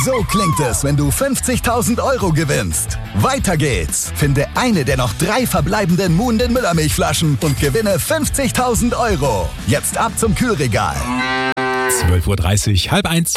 So klingt es, wenn du 50.000 € gewinnst. Weiter geht's. Finde eine der noch 3 verbleibenden Moon den Müllermilchflaschen und gewinne 50.000 €. Jetzt ab zum Kühlregal. 12:30 Uhr, 12:30.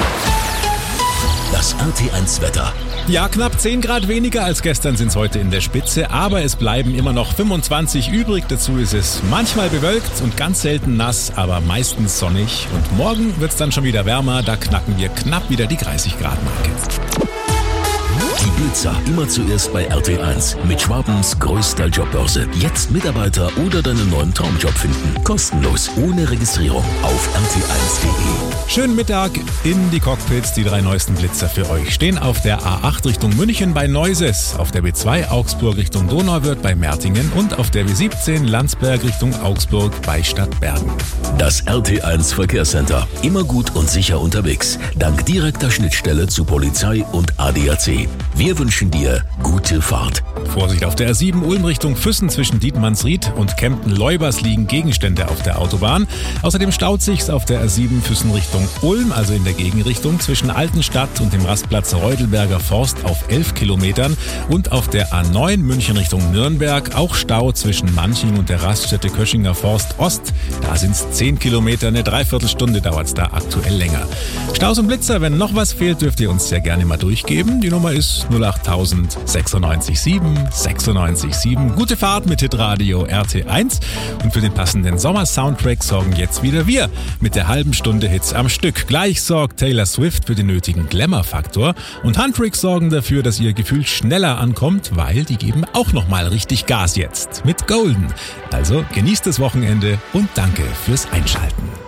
Das RT1 Wetter. Ja, knapp 10 Grad weniger als gestern sind es heute in der Spitze, aber es bleiben immer noch 25 übrig. Dazu ist es manchmal bewölkt und ganz selten nass, aber meistens sonnig. Und morgen wird es dann schon wieder wärmer, da knacken wir knapp wieder die 30 Grad Marke. Die Blitzer immer zuerst bei RT1 mit Schwabens größter Jobbörse. Jetzt Mitarbeiter oder deinen neuen Traumjob finden. Kostenlos, ohne Registrierung auf rt1.de. Schönen Mittag in die Cockpits. Die 3 neuesten Blitzer für euch stehen auf der A8 Richtung München bei Neuses, auf der B2 Augsburg Richtung Donauwörth bei Mertingen und auf der B17 Landsberg Richtung Augsburg bei Stadtbergen. Das RT1 Verkehrscenter. Immer gut und sicher unterwegs. Dank direkter Schnittstelle zu Polizei und ADAC. Wir wünschen dir gute Fahrt. Vorsicht auf der R7 Ulm Richtung Füssen zwischen Dietmannsried und Kempten-Leubers liegen Gegenstände auf der Autobahn. Außerdem staut sich's auf der R7 Füssen Richtung Ulm, also in der Gegenrichtung, zwischen Altenstadt und dem Rastplatz Reudelberger Forst auf 11 Kilometern und auf der A9 München Richtung Nürnberg auch Stau zwischen Manching und der Raststätte Köschinger Forst Ost. Da sind's 10 Kilometer, eine Dreiviertelstunde dauert's da aktuell länger. Staus und Blitzer, wenn noch was fehlt, dürft ihr uns sehr gerne mal durchgeben. Die Nummer ist 08000 96 7 96 7. Gute Fahrt mit Hitradio RT1 und für den passenden Sommer-Soundtrack sorgen jetzt wieder wir mit der halben Stunde Hits am Stück. Gleich sorgt Taylor Swift für den nötigen Glamour-Faktor und Handtricks sorgen dafür, dass ihr Gefühl schneller ankommt, weil die geben auch nochmal richtig Gas jetzt mit Golden. Also genießt das Wochenende und danke fürs Einschalten.